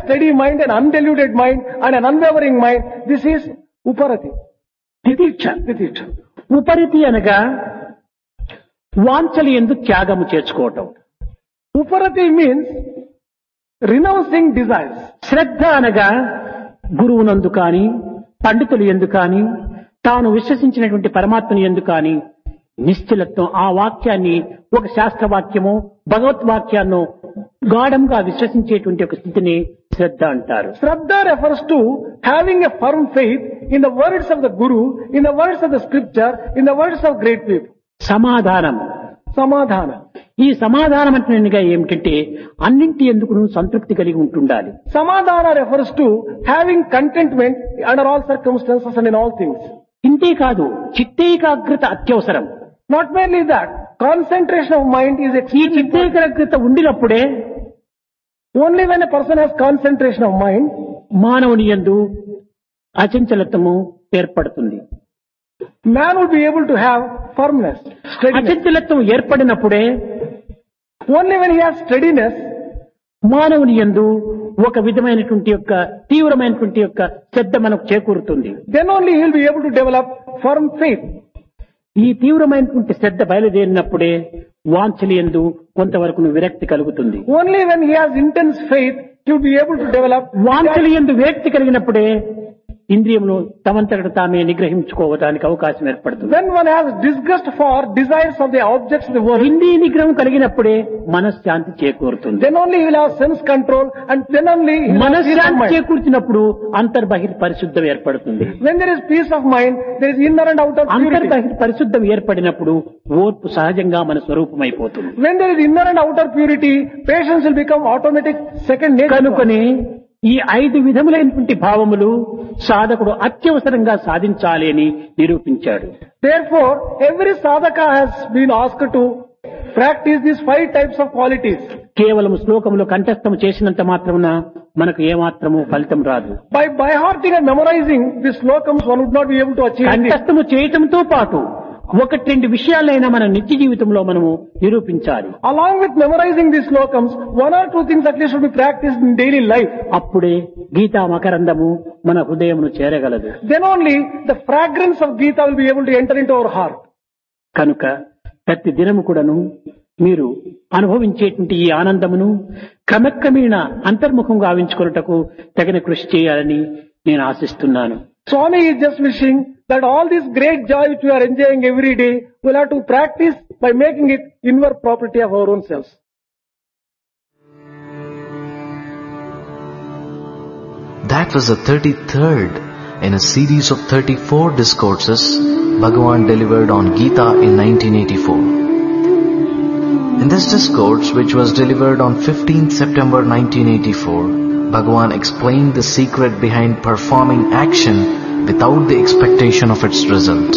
steady mind, an undiluted mind, and an unwavering mind, this is uparati. తితిక్ష. Titiksha. ఉపరితి అనగా వాంఛలు ఎందు త్యాగము చేర్చుకోవటం. Uparati means renouncing desires. శ్రద్ధ అనగా గురువునందు కాని పండితులు ఎందు కాని తాను విశ్వసించినటువంటి పరమాత్మని ఎందు కాని నిశ్చలత్వం, ఆ వాక్యాన్ని ఒక శాస్త్రవాక్యము భగవద్వాక్యాన్ని గాఢంగా విశ్వసించేటువంటి ఒక స్థితిని శ్రద్ధ అంటారు. Shraddha refers to having a firm faith in the words of the Guru, in the words of the scripture, in the words of great people. సమాధానం. Samadhana. ఈ సమాధానం అంటే ఏమిటంటే అన్నింటి ఎందుకు సంతృప్తి కలిగి ఉంటుండాలి. Samadhana refers to having contentment under all circumstances and in all things. ఇంతే కాదు, చిత్తేకాగ్రత అత్యవసరం. Not merely that, concentration of mind is ఈ extremely important. చిత్తేకాగ్రత ఉండినప్పుడే Only when a person has concentration of mind, మానవుని యందు అచంచలత్వము ఏర్పడుతుంది. man will be able to have firmness, steadiness. అచంచలత్వం ఏర్పడినప్పుడే Only when he has steadiness, మానవుని యందు ఒక విధమైనటువంటి యొక్క తీవ్రమైనటువంటి యొక్క శ్రద్ధ మనకు చేకూరుతుంది. then only he will be able to develop firm faith. ఈ తీవ్రమైనటువంటి శ్రద్ధ బయలుదేరినప్పుడే వాంఛలు యందు కొంతవరకు విరక్తి కలుగుతుంది. Only when he has intense faith, he will be able to develop. వాంఛలు యందు విరక్తి కలిగినప్పుడే ఇంద్రియములు తమంతట తామే నిగ్రహించుకోవడానికి అవకాశం ఏర్పడుతుంది. When one has disgust for desires of the objects of the world, ఇంద్రియ నిగ్రహం కలిగినప్పుడే మనశ్శాంతి చేకూరుతుంది. then only he will have sense control, and then only he will have peace of మనశ్శాంతి mind. చేకూర్చినప్పుడు అంతర్బహిర్ పరిశుద్ధం ఏర్పడుతుంది. When there is peace of mind, there is inner and outer purity. అంతర్బహిర్ పరిశుద్ధం ఏర్పడినప్పుడు ఓర్పు సహజంగా మన స్వరూపమైపోతుంది. When there is inner and outer purity, patience will become automatic second nature. కనుకనే ఈ 5 విధములైనటువంటి భావములు సాధకుడు అత్యవసరంగా సాధించాలి అని నిరూపించాడు. Therefore, every sadhaka has been asked to practice these 5 types of qualities. కేవలం శ్లోకములు కంఠస్థము చేసినంత మాత్రమున మనకు ఏమాత్రము ఫలితం రాదు. By hearting and memorizing these slokams, one would not be able to achieve this. కంఠస్థము చేయటంతో పాటు 1-2 విషయాలైనా మన నిత్య జీవితంలో మనము నిరూపించాలి. Along with memorizing these slokams, 1 or 2 things at least should be practiced in daily life. అప్పుడే గీతా మకరందము మన హృదయమును చేరగలదు. Then only the fragrance of Gita will be able to enter into our heart. కనుక ప్రతి దినము కూడాను మీరు అనుభవించేటువంటి ఈ ఆనందమును క్రమక్రమేణా అంతర్ముఖంగా ఆవించుకొనుటకు తగిన కృషి చేయాలని నేను ఆశిస్తున్నాను. Swami is just wishing that all this great joy which we are enjoying every day will have to practice by making it inward property of our own selves. That was the 33rd in a series of 34 discourses Bhagavan delivered on Gita in 1984. In this discourse, which was delivered on 15th September 1984, Bhagavan explained the secret behind performing action without the expectation of its result.